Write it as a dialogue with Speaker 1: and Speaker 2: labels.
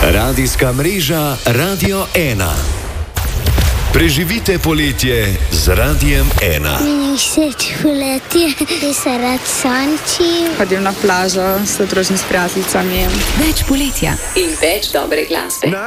Speaker 1: Radijska mreža Radio 1. Preživite poletje z Radijem 1.
Speaker 2: Meni všeč poletje, da se rad sončim.
Speaker 3: Hodim na plažo, se družim s prijateljicami.
Speaker 4: Več poletja
Speaker 5: in več dobre glasbe.